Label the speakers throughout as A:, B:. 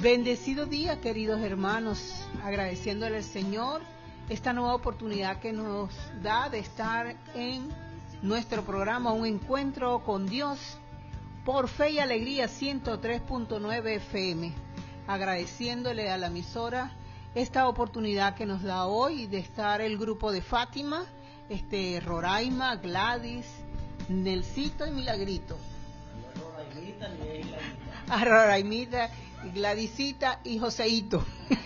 A: Bendecido día, queridos hermanos, agradeciéndole al Señor esta nueva oportunidad que nos da de estar en nuestro programa Un Encuentro con Dios por Fe y Alegría 103.9 FM. Agradeciéndole a la emisora esta oportunidad que nos da hoy de estar el grupo de Fátima, Roraima, Gladys, Nelsito y Milagrito. A Roraimita, Gladysita y Joseito.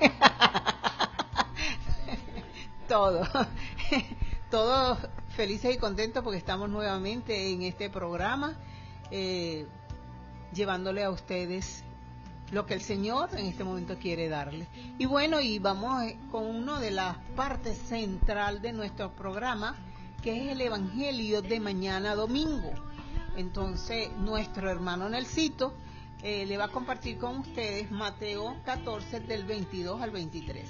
A: Todos felices y contentos porque estamos nuevamente en este programa, llevándole a ustedes lo que el Señor en este momento quiere darle. Y bueno, y vamos con una de las partes central de nuestro programa, que es el Evangelio de mañana domingo. Entonces, nuestro hermano Nelsito le va a compartir con ustedes Mateo 14 del 22 al 23.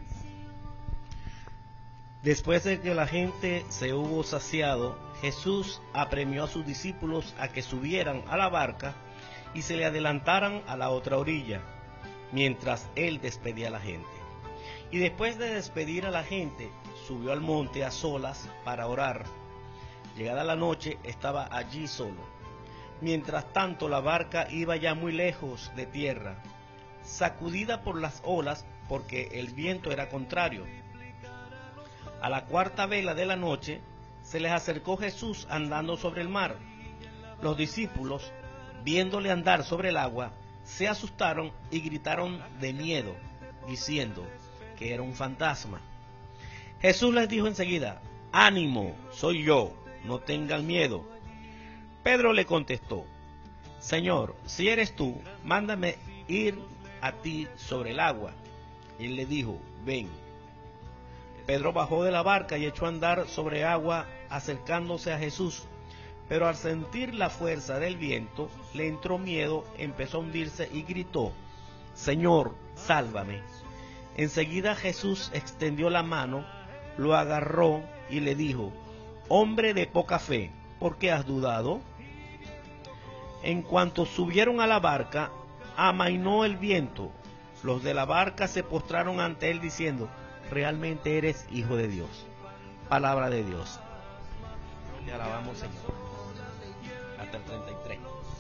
B: Después de que la gente se hubo saciado, Jesús apremió a sus discípulos a que subieran a la barca y se le adelantaran a la otra orilla, mientras él despedía a la gente. Y después de despedir a la gente, subió al monte a solas para orar. Llegada la noche, estaba allí solo. Mientras tanto, la barca iba ya muy lejos de tierra, sacudida por las olas, porque el viento era contrario. A la cuarta vela de la noche, se les acercó Jesús andando sobre el mar. Los discípulos, viéndole andar sobre el agua, se asustaron y gritaron de miedo, diciendo que era un fantasma. Jesús les dijo enseguida: «Ánimo, soy yo, no tengan miedo». Pedro le contestó: «Señor, si eres tú, mándame ir a ti sobre el agua». Y él le dijo: «Ven». Pedro bajó de la barca y echó a andar sobre agua, acercándose a Jesús. Pero al sentir la fuerza del viento, le entró miedo, empezó a hundirse y gritó: «Señor, sálvame». Enseguida Jesús extendió la mano, lo agarró y le dijo: «Hombre de poca fe, ¿por qué has dudado?». En cuanto subieron a la barca, amainó el viento. Los de la barca se postraron ante él diciendo: «Realmente eres Hijo de Dios». Palabra de Dios. Te alabamos, Señor. Hasta el 33.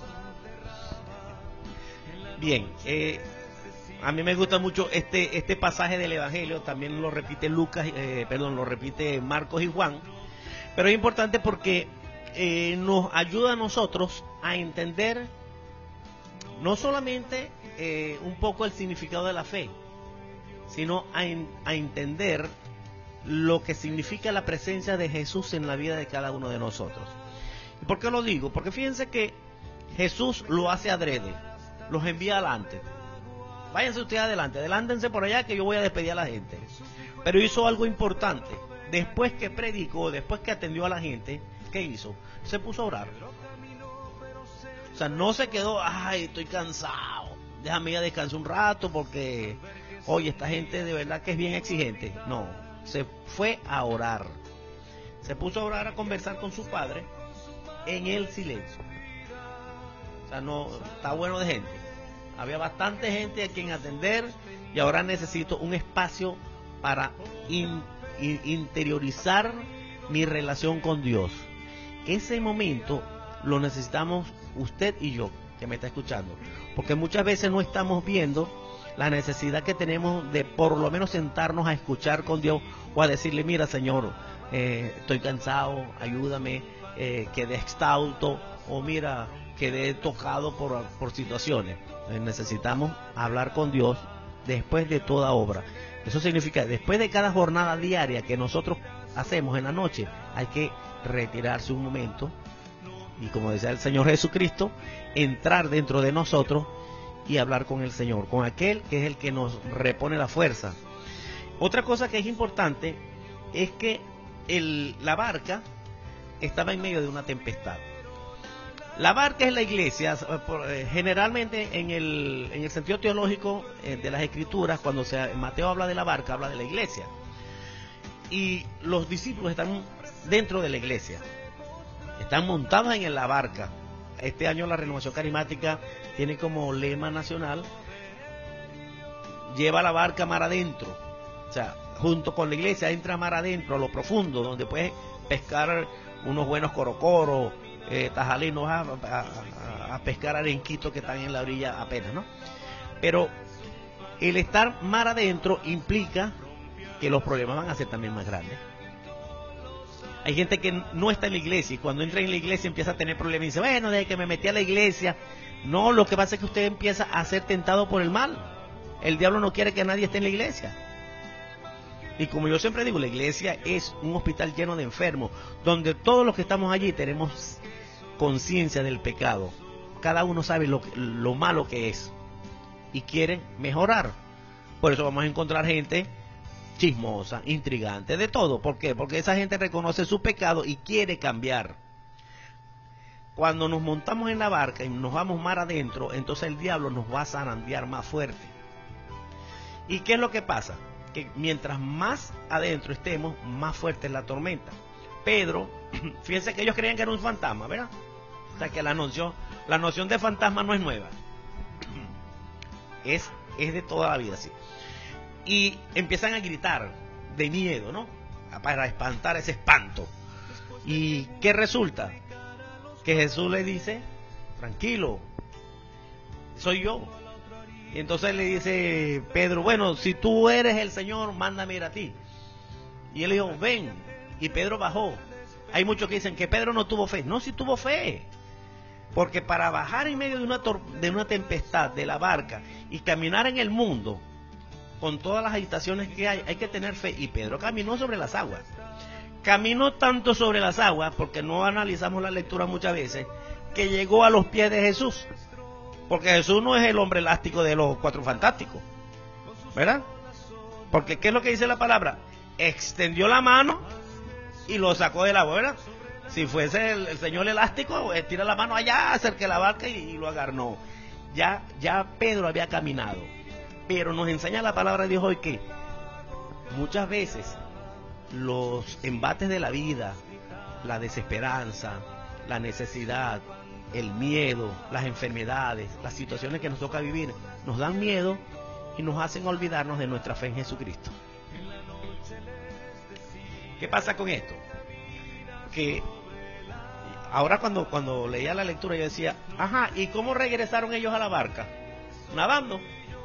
B: Bien, a mí me gusta mucho este pasaje del Evangelio. También lo repite lo repite Marcos y Juan. Pero es importante porque nos ayuda a nosotros a entender no solamente un poco el significado de la fe, sino a entender lo que significa la presencia de Jesús en la vida de cada uno de nosotros. ¿Y por qué lo digo? Porque fíjense que Jesús lo hace adrede, los envía adelante. Váyanse ustedes adelante, adelántense por allá que yo voy a despedir a la gente. Pero hizo algo importante. Después que predicó, después que atendió a la gente, ¿qué hizo? Se puso a orar. O sea, no se quedó: «Ay, estoy cansado, déjame ir a descansar un rato porque, oye, esta gente de verdad que es bien exigente». No, se fue a orar. Se puso a orar, a conversar con su Padre en el silencio. O sea, no, está bueno de gente. Había bastante gente a quien atender y ahora necesito un espacio para interiorizar mi relación con Dios. Ese momento lo necesitamos usted y yo, que me está escuchando, porque muchas veces no estamos viendo la necesidad que tenemos de por lo menos sentarnos a escuchar con Dios o a decirle: «Mira, Señor, estoy cansado, ayúdame, quedé exhausto, o mira, quedé tocado por situaciones». Necesitamos hablar con Dios después de toda obra. Eso significa, después de cada jornada diaria que nosotros hacemos en la noche, hay que retirarse un momento y, como decía el Señor Jesucristo, entrar dentro de nosotros y hablar con el Señor, con aquel que es el que nos repone la fuerza. Otra cosa que es importante es que la barca estaba en medio de una tempestad. La barca es la iglesia. Generalmente en el sentido teológico de las escrituras, cuando Mateo habla de la barca, habla de la iglesia. Y los discípulos están dentro de la iglesia, están montados en la barca. Este año la Renovación Carismática tiene como lema nacional: lleva la barca mar adentro. O sea, junto con la iglesia entra mar adentro, a lo profundo, donde puedes pescar unos buenos corocoros, tajalinos, a pescar arenquitos que están en la orilla apenas, ¿no? Pero el estar mar adentro implica que los problemas van a ser también más grandes. Hay gente que no está en la iglesia y cuando entra en la iglesia empieza a tener problemas y dice, bueno, desde que me metí a la iglesia. No, lo que pasa es que usted empieza a ser tentado por el mal. El diablo no quiere que nadie esté en la iglesia. Y como yo siempre digo, la iglesia es un hospital lleno de enfermos, donde todos los que estamos allí tenemos conciencia del pecado. Cada uno sabe lo malo que es y quiere mejorar. Por eso vamos a encontrar gente chismosa, intrigante, de todo. ¿Por qué? Porque esa gente reconoce su pecado y quiere cambiar. Cuando nos montamos en la barca y nos vamos mar adentro, entonces el diablo nos va a zarandear más fuerte. ¿Y qué es lo que pasa? Que mientras más adentro estemos, más fuerte es la tormenta. Pedro, fíjense que ellos creían que era un fantasma, ¿verdad? O sea que la noción de fantasma no es nueva. Es de toda la vida, sí. Y empiezan a gritar de miedo, ¿no? Para espantar ese espanto. ¿Y qué resulta? Que Jesús le dice, tranquilo, soy yo. Y entonces le dice Pedro, bueno, si tú eres el Señor, mándame ir a ti. Y él le dijo, ven. Y Pedro bajó. Hay muchos que dicen que Pedro no tuvo fe. No, sí tuvo fe. Porque para bajar en medio de una tempestad de la barca y caminar en el mundo, con todas las agitaciones que hay que tener fe. Y Pedro caminó sobre las aguas. Caminó tanto sobre las aguas, porque no analizamos la lectura muchas veces, que llegó a los pies de Jesús. Porque Jesús no es el hombre elástico de los Cuatro Fantásticos, ¿verdad? Porque ¿qué es lo que dice la palabra? Extendió la mano y lo sacó del agua, ¿verdad? Si fuese el señor elástico, estira la mano allá, acerque la barca y lo agarró. Ya Pedro había caminado. Pero nos enseña la palabra de Dios hoy que muchas veces los embates de la vida, la desesperanza, la necesidad, el miedo, las enfermedades, las situaciones que nos toca vivir, nos dan miedo y nos hacen olvidarnos de nuestra fe en Jesucristo. ¿Qué pasa con esto? Que ahora cuando leía la lectura yo decía, ajá, ¿y cómo regresaron ellos a la barca? Nadando.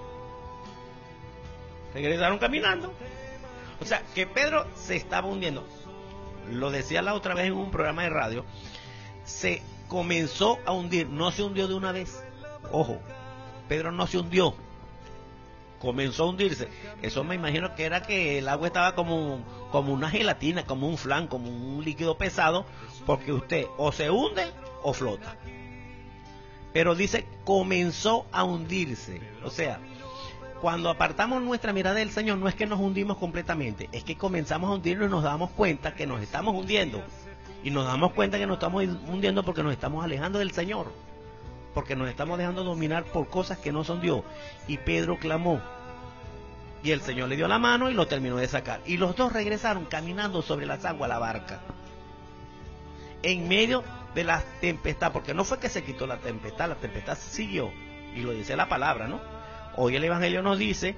B: Regresaron caminando. O sea, que Pedro se estaba hundiendo. Lo decía la otra vez en un programa de radio. Se comenzó a hundir, no se hundió de una vez. Ojo, Pedro no se hundió, comenzó a hundirse. Eso me imagino que era que el agua estaba como una gelatina, como un flan, como un líquido pesado, porque usted o se hunde o flota. Pero dice, comenzó a hundirse. O sea, cuando apartamos nuestra mirada del Señor, no es que nos hundimos completamente, es que comenzamos a hundirnos y nos damos cuenta que nos estamos hundiendo. Y nos damos cuenta que nos estamos hundiendo porque nos estamos alejando del Señor, porque nos estamos dejando dominar por cosas que no son Dios. Y Pedro clamó, y el Señor le dio la mano y lo terminó de sacar. Y los dos regresaron caminando sobre las aguas a la barca, en medio de la tempestad, porque no fue que se quitó la tempestad siguió, y lo dice la palabra, ¿no? Hoy el Evangelio nos dice,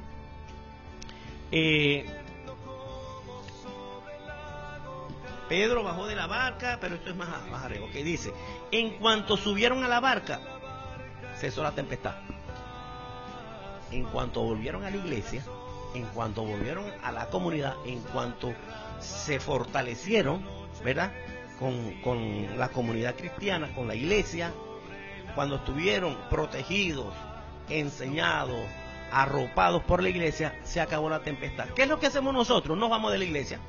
B: Pedro bajó de la barca, pero esto es más arriba, que dice, en cuanto subieron a la barca, cesó la tempestad. En cuanto volvieron a la iglesia, en cuanto volvieron a la comunidad, en cuanto se fortalecieron, ¿verdad?, con la comunidad cristiana, con la iglesia, cuando estuvieron protegidos, enseñados, arropados por la iglesia, se acabó la tempestad. ¿Qué es lo que hacemos nosotros? Nos vamos de la iglesia.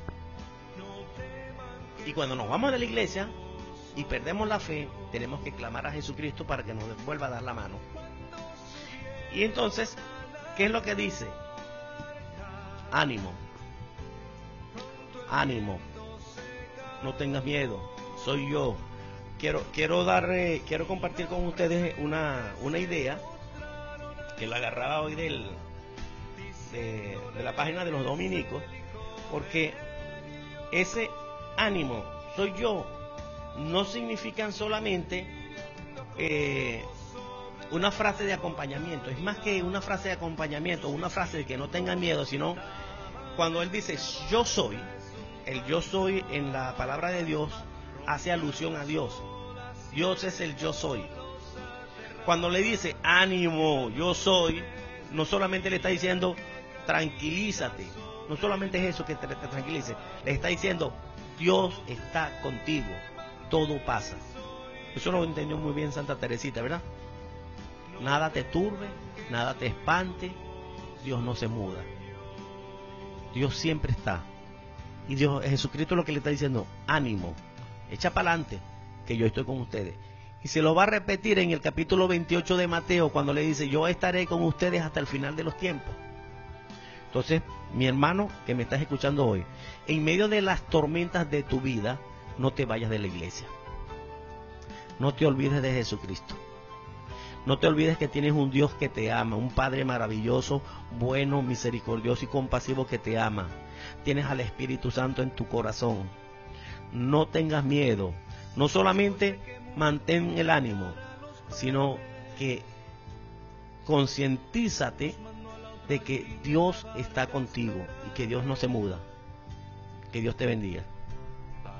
B: Y cuando nos vamos de la iglesia y perdemos la fe, tenemos que clamar a Jesucristo para que nos vuelva a dar la mano. Y entonces, ¿qué es lo que dice? Ánimo, ánimo, no tengas miedo, soy yo. Quiero compartir con ustedes una idea que la agarraba hoy de la página de los dominicos, porque ese ánimo, soy yo, no significan solamente una frase de acompañamiento. Es más que una frase de acompañamiento, una frase de que no tengan miedo, sino cuando Él dice yo soy, el yo soy en la palabra de Dios hace alusión a Dios. Dios es el yo soy. Cuando le dice ánimo, yo soy, no solamente le está diciendo tranquilízate, no solamente es eso que te tranquilice, le está diciendo Dios está contigo, todo pasa. Eso lo entendió muy bien Santa Teresita, ¿verdad? Nada te turbe, nada te espante, Dios no se muda. Dios siempre está. Y Dios, Jesucristo, lo que le está diciendo, ánimo, echa para adelante, que yo estoy con ustedes. Y se lo va a repetir en el capítulo 28 de Mateo, cuando le dice, yo estaré con ustedes hasta el final de los tiempos. Entonces, mi hermano que me estás escuchando hoy, en medio de las tormentas de tu vida, no te vayas de la iglesia. No te olvides de Jesucristo. No te olvides que tienes un Dios que te ama, un Padre maravilloso, bueno, misericordioso y compasivo que te ama. Tienes al Espíritu Santo en tu corazón. No tengas miedo. No solamente mantén el ánimo, sino que concientízate de que Dios está contigo y que Dios no se muda. Que Dios te bendiga.